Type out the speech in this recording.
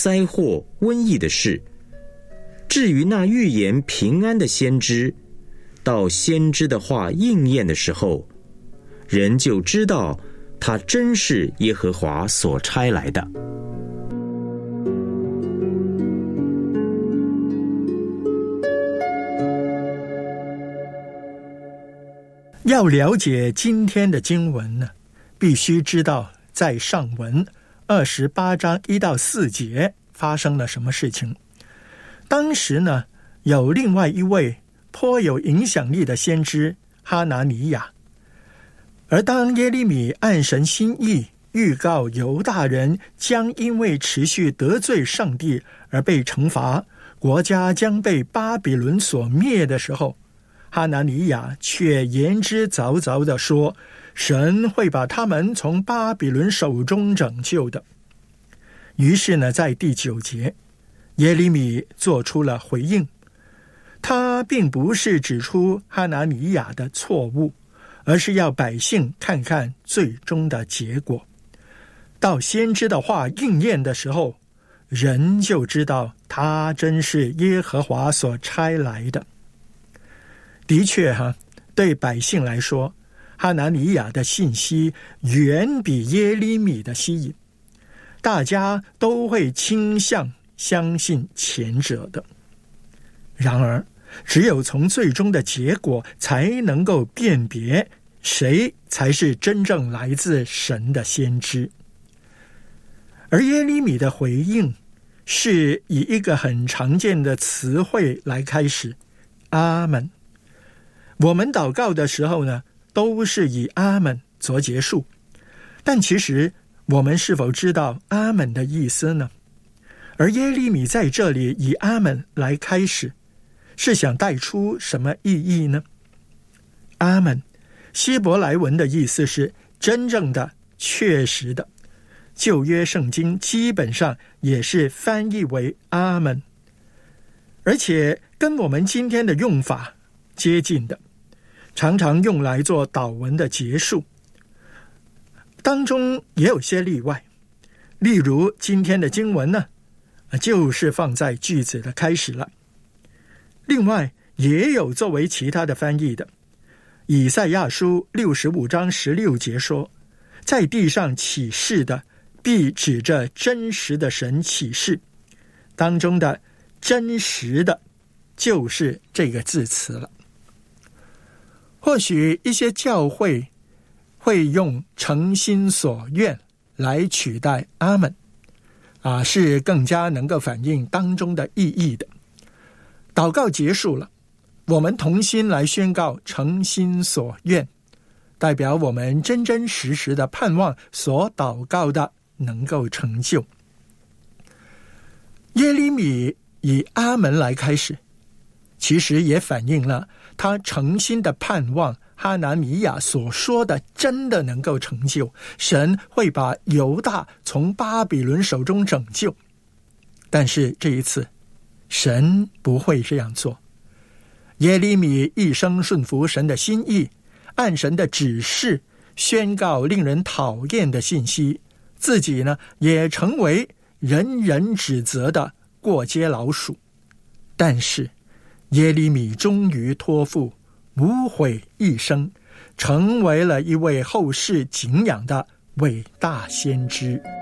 灾祸、瘟疫的事。至于那预言平安的先知，到先知的话应验的时候，人就知道他真是耶和华所差来的。 要了解今天的经文呢，必须知道在上文28章1到4节发生了什么事情。当时呢，有另外一位颇有影响力的先知哈拿尼亚，而当耶利米按神心意预告犹大人将因为持续得罪上帝而被惩罚，国家将被巴比伦所灭的时候，哈拿尼亚却言之凿凿地说，神会把他们从巴比伦手中拯救的。于是呢，在第9节，耶利米做出了回应。他并不是指出哈拿尼亚的错误，而是要百姓看看最终的结果。到先知的话应验的时候，人就知道他真是耶和华所差来的。的确对百姓来说，哈拿尼亚的信息远比耶利米的吸引，大家都会倾向相信前者的。然而，只有从最终的结果才能够辨别谁才是真正来自神的先知。而耶利米的回应是以一个很常见的词汇来开始，阿们。我们祷告的时候呢，都是以阿们做结束，但其实我们是否知道阿们的意思呢？而耶利米在这里以阿们来开始，是想带出什么意义呢？阿们希伯来文的意思是真正的、确实的，旧约圣经基本上也是翻译为阿们，而且跟我们今天的用法接近的，常常用来做祷文的结束。当中也有些例外，例如今天的经文呢，就是放在句子的开始了。另外也有作为其他的翻译的，以赛亚书65章16节说，在地上起誓的必指着真实的神起誓，当中的真实的就是这个字词了。或许一些教会会用诚心所愿来取代阿们，是更加能够反映当中的意义的。祷告结束了，我们同心来宣告诚心所愿，代表我们真真实实的盼望所祷告的能够成就。耶利米以阿们来开始，其实也反映了他诚心的盼望哈拿尼亚所说的真的能够成就，神会把犹大从巴比伦手中拯救。但是这一次神不会这样做。耶利米一生顺服神的心意，按神的指示宣告令人讨厌的信息，自己呢也成为人人指责的过街老鼠。但是耶利米终于托付无悔一生，成为了一位后世敬仰的伟大先知。